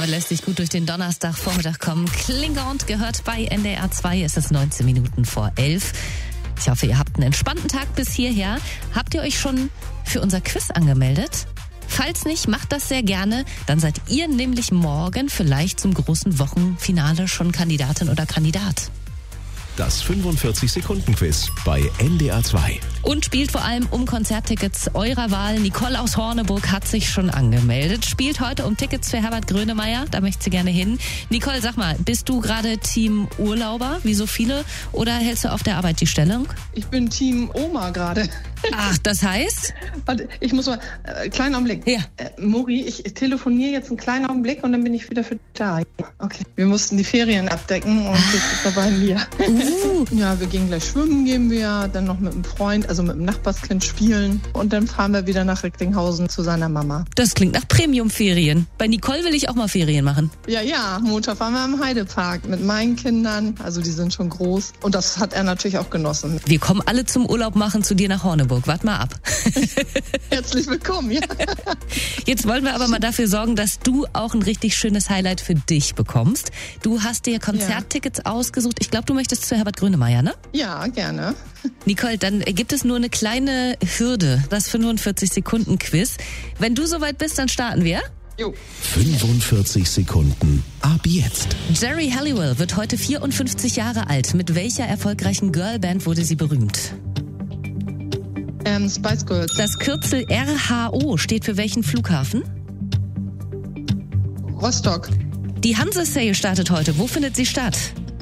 und lässt sich gut durch den Donnerstagvormittag kommen. Klingelnd gehört bei NDR 2. Es ist 19 Minuten vor 11. Ich hoffe, ihr habt einen entspannten Tag bis hierher. Habt ihr euch schon für unser Quiz angemeldet? Falls nicht, macht das sehr gerne. Dann seid ihr nämlich morgen vielleicht zum großen Wochenfinale schon Kandidatin oder Kandidat. Das 45-Sekunden-Quiz bei NDR 2. Und spielt vor allem um Konzerttickets eurer Wahl. Nicole aus Horneburg hat sich schon angemeldet. Spielt heute um Tickets für Herbert Grönemeyer. Da möchte sie gerne hin. Nicole, sag mal, bist du gerade Team Urlauber, wie so viele? Oder hältst du auf der Arbeit die Stellung? Ich bin Team Oma gerade. Ach, das heißt? Warte, ich muss mal, kleinen Augenblick. Ja. Mori, ich telefoniere jetzt einen kleinen Augenblick und dann bin ich wieder für da. Okay. Wir mussten die Ferien abdecken und jetzt ist er bei mir. Ja, wir gehen gleich schwimmen, gehen wir, dann noch mit einem Freund, also mit einem Nachbarskind spielen und dann fahren wir wieder nach Recklinghausen zu seiner Mama. Das klingt nach Premium-Ferien. Bei Nicole will ich auch mal Ferien machen. Ja, Montag fahren wir am Heidepark mit meinen Kindern, also die sind schon groß und das hat er natürlich auch genossen. Wir kommen alle zum Urlaub machen zu dir nach Horneburg. Wart mal ab. Herzlich willkommen, ja. Jetzt wollen wir aber mal dafür sorgen, dass du auch ein richtig schönes Highlight für dich bekommst. Du hast dir Konzerttickets ausgesucht. Ich glaube, du möchtest zu Herbert Grönemeyer, ne? Ja, gerne. Nicole, dann gibt es nur eine kleine Hürde, das 45-Sekunden-Quiz. Wenn du soweit bist, dann starten wir. Jo. 45 Sekunden ab jetzt. Geri Halliwell wird heute 54 Jahre alt. Mit welcher erfolgreichen Girlband wurde sie berühmt? Spice Girls. Das Kürzel RHO steht für welchen Flughafen? Rostock. Die Hanse-Sale startet heute. Wo findet sie statt?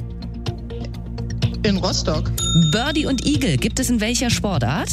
In Rostock. Birdie und Eagle gibt es in welcher Sportart?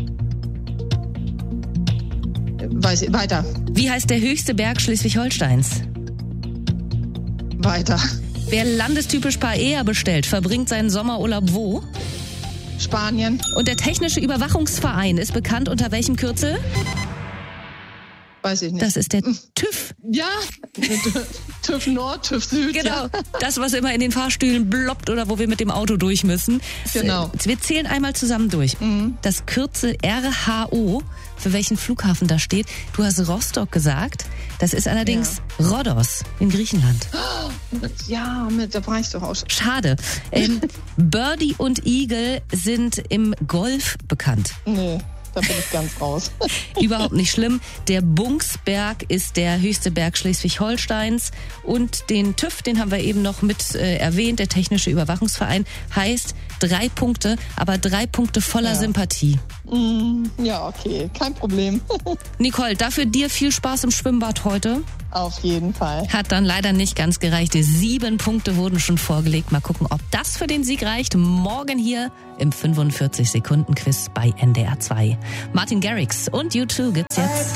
Weiter. Wie heißt der höchste Berg Schleswig-Holsteins? Weiter. Wer landestypisch Paella bestellt, verbringt seinen Sommerurlaub wo? Spanien. Und der Technische Überwachungsverein ist bekannt unter welchem Kürzel? Weiß ich nicht. Das ist der TÜV. Ja, TÜV Nord, TÜV Süd. Genau, Ja. das, was immer in den Fahrstühlen bloppt oder wo wir mit dem Auto durch müssen. Genau. Wir zählen einmal zusammen durch. Das Kürzel RHO, für welchen Flughafen da steht. Du hast Rostock gesagt. Das ist allerdings Rhodos in Griechenland. Ja, da war ich doch auch schon. Schade. Birdie und Eagle sind im Golf bekannt. Nee, da bin ich ganz raus. Überhaupt nicht schlimm. Der Bungsberg ist der höchste Berg Schleswig-Holsteins. Und den TÜV, den haben wir eben noch mit erwähnt. Der Technische Überwachungsverein heißt 3 Punkte, aber 3 Punkte voller Sympathie. Ja, okay, kein Problem. Nicole, dafür dir viel Spaß im Schwimmbad heute. Auf jeden Fall. Hat dann leider nicht ganz gereicht. 7 Punkte wurden schon vorgelegt. Mal gucken, ob das für den Sieg reicht. Morgen hier im 45-Sekunden-Quiz bei NDR 2. Martin Garrix und U2 gibt's jetzt.